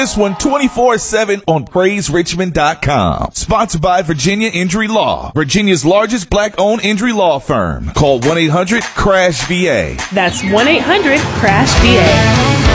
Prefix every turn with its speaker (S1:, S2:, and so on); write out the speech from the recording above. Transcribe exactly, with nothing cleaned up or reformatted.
S1: This one twenty-four seven on praise richmond dot com. Sponsored by Virginia Injury Law, Virginia's largest black-owned injury law firm. Call one eight hundred crash V A.
S2: That's one eight hundred crash V A.